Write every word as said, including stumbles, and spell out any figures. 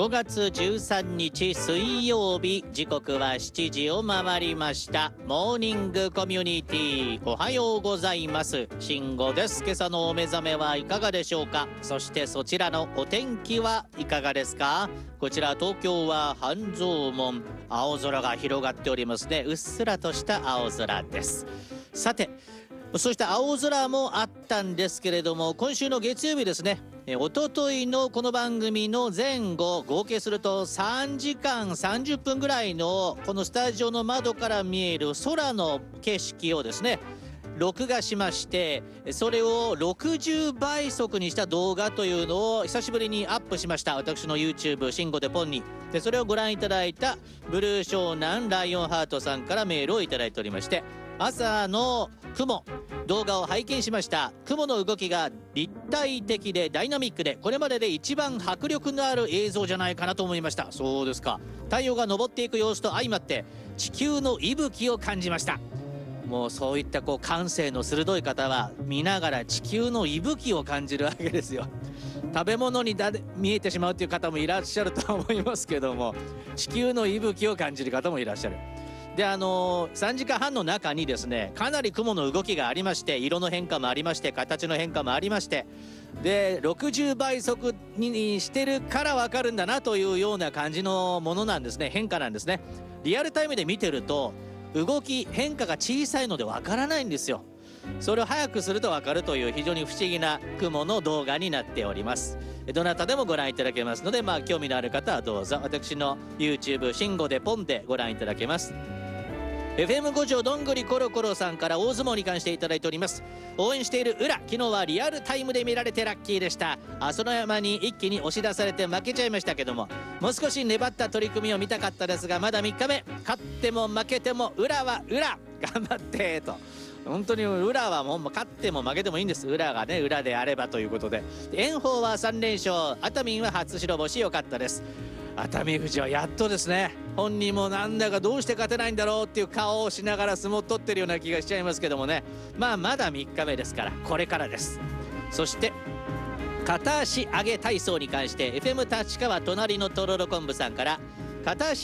ごがつじゅうさんにち水曜日、時刻はしちじを回りました。モーニングコミュニティ、おはようございます。慎吾です。今朝のお目覚めはいかがでしょうか。そしてそちらのお天気はいかがですか。こちら東京は半蔵門、青空が広がっておりますね。うっすらとした青空です。さて、そして青空もあったんですけれども、今週の月曜日ですね、えおとといのこの番組の前後合計するとさんじかんさんじゅっぷんぐらいのこのスタジオの窓から見える空の景色をですね録画しまして、それをろくじゅうばい速にした動画というのを久しぶりにアップしました。私の YouTube 慎吾でポンに。でそれをご覧いただいたブルー湘南ライオンハートさんからメールをいただいておりまして、朝の雲動画を拝見しました。雲の動きが立体的でダイナミックで、これまでで一番迫力のある映像じゃないかなと思いました。そうですか。太陽が昇っていく様子と相まって地球の息吹を感じました。もうそういったこう感性の鋭い方は見ながら地球の息吹を感じるわけですよ。食べ物にだ見えてしまうという方もいらっしゃると思いますけども、地球の息吹を感じる方もいらっしゃる。であのー、さんじかんはんの中にですねかなり雲の動きがありまして、色の変化もありまして、形の変化もありまして、でろくじゅうばい速にしてるから分かるんだなというような感じのものなんですね。変化なんですね。リアルタイムで見てると動き変化が小さいので分からないんですよ。それを早くすると分かるという非常に不思議な雲の動画になっております。どなたでもご覧いただけますので、まあ興味のある方はどうぞ私の YouTube 慎吾でポンでご覧いただけます。エフエムご 条どんぐりコロコロさんから大相撲に関していただいております。応援している裏、昨日はリアルタイムで見られてラッキーでした。朝乃山に一気に押し出されて負けちゃいましたけども、もう少し粘った取り組みを見たかったですが、まだみっかめ、勝っても負けても裏は裏、頑張ってと。本当に裏はもう勝っても負けてもいいんです。裏がね裏であればということで、炎鵬はさんれんしょう、熱海は初白星、良かったです。熱海富士はやっとですね、本人もなんだかどうして勝てないんだろうっていう顔をしながら相撲を取ってるような気がしちゃいますけどもね、まあまだみっかめですからこれからです。そして片足上げ体操に関して エフエム 立川隣のとろろ昆布さんから、片足